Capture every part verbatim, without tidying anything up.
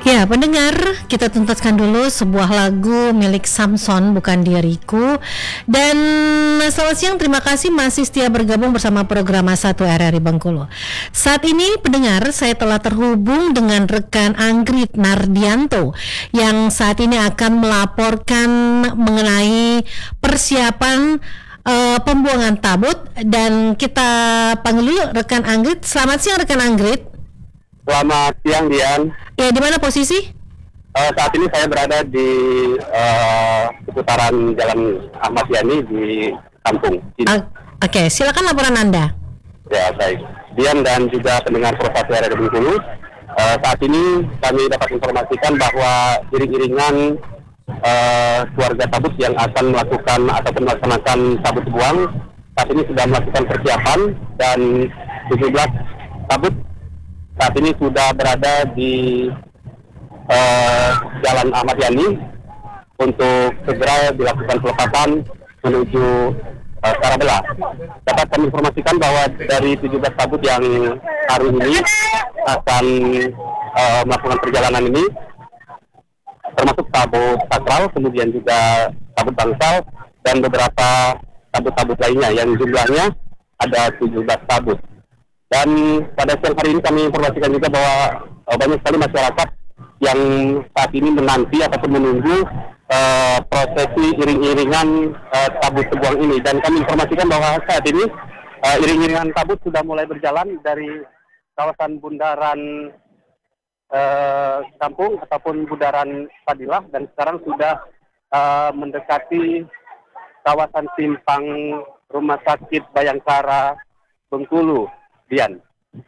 Ya, pendengar, kita tuntaskan dulu sebuah lagu milik Samson, Bukan Diriku. Dan selamat siang, terima kasih masih setia bergabung bersama program satu R R I Bengkulu. Saat ini, pendengar, saya telah terhubung dengan rekan Anggrit Nardianto yang saat ini akan melaporkan mengenai persiapan uh, pembuangan tabut. Dan kita panggil dulu rekan Anggrit. Selamat siang, rekan Anggrit. Selamat siang, Dian. Ya, di mana posisi? Uh, saat ini saya berada di uh, seputaran Jalan Ahmad Yani di Kampung. Uh, Oke, okay, silakan laporan Anda. Ya, baik. Dian dan juga pendengar Pro satu R R I Bengkulu, uh, saat ini kami dapat informasikan bahwa iring-iringan uh, keluarga tabut yang akan melakukan ataupun melaksanakan tabut buang saat ini sudah melakukan persiapan, dan tujuh belas tabut saat ini sudah berada di uh, Jalan Ahmad Yani untuk segera dilakukan pelepasan menuju uh, Karabela. Dapat kami informasikan bahwa dari tujuh belas tabut yang hari ini akan uh, melakukan perjalanan ini, termasuk tabut sakral, kemudian juga tabut bangsal, dan beberapa tabut-tabut lainnya yang jumlahnya ada tujuh belas tabut. Dan pada siang hari ini kami informasikan juga bahwa uh, banyak sekali masyarakat yang saat ini menanti ataupun menunggu uh, prosesi iring-iringan uh, tabut sebuang ini. Dan kami informasikan bahwa saat ini uh, iring-iringan tabut sudah mulai berjalan dari kawasan bundaran uh, Kampung ataupun bundaran Fadilah, dan sekarang sudah uh, mendekati kawasan simpang Rumah Sakit Bayangkara Bengkulu. Dian.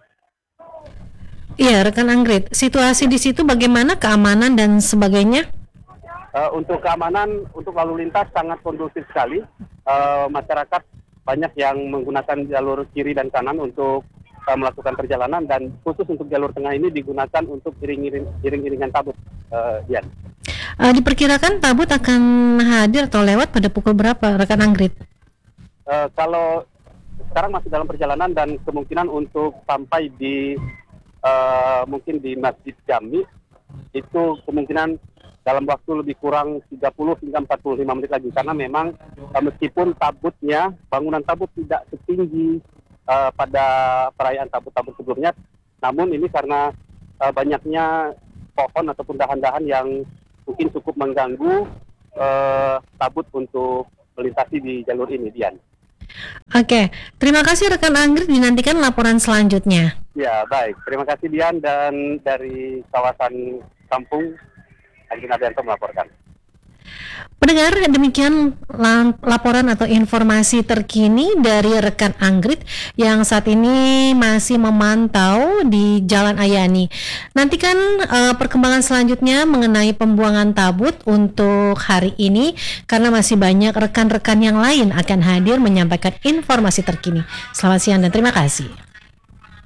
Iya, rekan Anggrit, situasi di situ bagaimana, keamanan dan sebagainya? Uh, untuk keamanan, untuk lalu lintas sangat kondusif sekali. Uh, masyarakat banyak yang menggunakan jalur kiri dan kanan untuk uh, melakukan perjalanan, dan khusus untuk jalur tengah ini digunakan untuk iring-iring, iring-iringan tabut. Uh, Dian. Uh, diperkirakan tabut akan hadir atau lewat pada pukul berapa, rekan Anggrit? Uh, kalau sekarang masih dalam perjalanan, dan kemungkinan untuk sampai di uh, mungkin di Masjid Jami itu kemungkinan dalam waktu lebih kurang tiga puluh hingga empat puluh lima menit lagi, karena memang uh, meskipun tabutnya, bangunan tabut tidak setinggi uh, pada perayaan tabut-tabut sebelumnya, namun ini karena uh, banyaknya pohon ataupun dahan-dahan yang mungkin cukup mengganggu uh, tabut untuk melintasi di jalur ini, Dian. Oke, terima kasih rekan Anggrit, dinantikan laporan selanjutnya. Ya, baik. Terima kasih, Dian, dan dari kawasan Kampung, Anggrit Nardianto melaporkan. Pendengar, demikian laporan atau informasi terkini dari rekan Anggrit yang saat ini masih memantau di Jalan Ayani. Nantikan uh, perkembangan selanjutnya mengenai pembuangan tabut untuk hari ini, karena masih banyak rekan-rekan yang lain akan hadir menyampaikan informasi terkini. Selamat siang dan terima kasih.